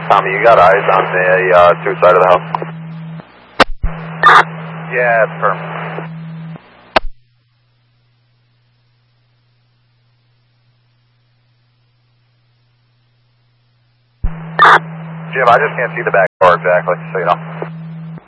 Tommy, you got eyes on the two side of the house? Yeah, it's firm. Jim, I just can't see the back door exactly, so you know.